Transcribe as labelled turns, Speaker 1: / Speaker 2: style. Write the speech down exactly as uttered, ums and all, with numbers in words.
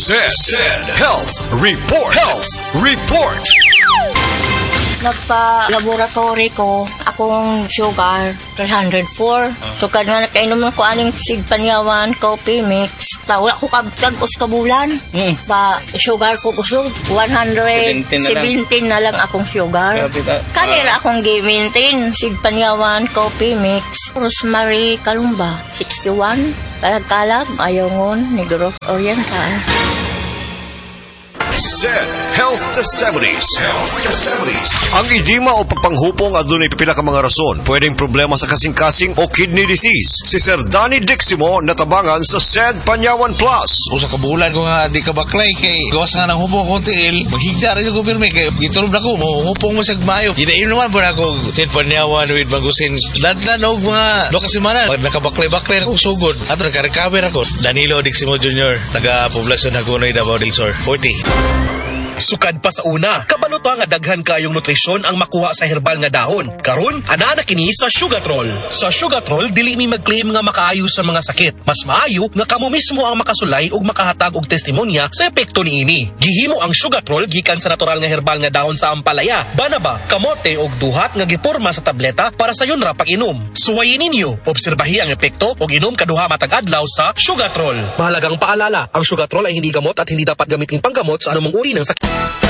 Speaker 1: Zed, Zed Health Report. Health Report.
Speaker 2: Nagpa-laboratory ko, akong sugar, three hundred four. So, kada nakainom ko aning Sig Panyawan Coffee Mix. Wala ko kagos kabulan.
Speaker 3: Mm.
Speaker 2: Pa, sugar ko kusog, one hundred seventeen na lang akong sugar. Kanira akong gi-maintain, Sig Panyawan Coffee Mix. Rosemary Kalumba, sixty-one. Kalag-kalag, Ayongon, Negros Oriental.
Speaker 1: Zed Health Testimonies. Health Testimonies. Ang edema o pagpanghupong adunay pipila ka mga rason. Pwedeng problema sa kasing-kasing o kidney disease. Si Sir Danny Diximo natabangan sa Zed Panyawan Plus.
Speaker 4: Usa ka bulan ko nga di ka baklay kay gawas nga ng hupong ko tiil. Maghigda rin ko pirmi kay gitulog na ko mo hupong mo sa maayo. Di naman po na ako Zed Panyawan with Magusin. Dadlan og mga do ka semana nakabaklay-baklay ako sugod. Ato naka-recover ako. Danilo Diximo Junior taga poblasyon Hagonoy, Davao del Sur, forty.
Speaker 5: Sukad pa sa una, kabaluto nga daghan kayong nutrisyon ang makuha sa herbal nga dahon. Karon, ana na kini sa Sugatrol. Sa Sugatrol, dili mi mag-claim nga makaayo sa mga sakit. Mas maayo nga kamo mismo ang makasulay ug makahatag og testimonya sa epekto niini. Gihimo ang Sugatrol gikan sa natural nga herbal nga dahon sa ampalaya, banaba, kamote ug duhat nga giporma sa tableta para sa yun ra pag-inom. Suwayin ninyo, obserbahi ang epekto ug inom kaduha matag adlaw sa Sugatrol. Mahalagang paalala, ang Sugatrol ay hindi gamot at hindi dapat gamitin panggamot sa anumang uri ng sakit.